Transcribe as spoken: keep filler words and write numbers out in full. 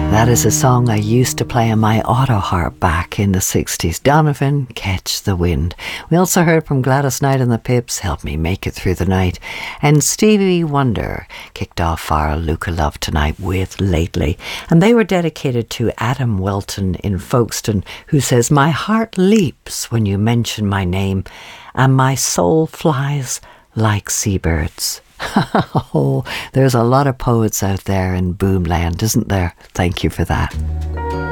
That is a song I used to play on my auto harp back in the sixties. Donovan, Catch the Wind. We also heard from Gladys Knight and the Pips, Help Me Make It Through the Night. And Stevie Wonder kicked off our Luca Love Tonight with Lately. And they were dedicated to Adam Welton in Folkestone, who says, my heart leaps when you mention my name, and my soul flies like seabirds. Oh, there's a lot of poets out there in Boomland, isn't there? Thank you for that.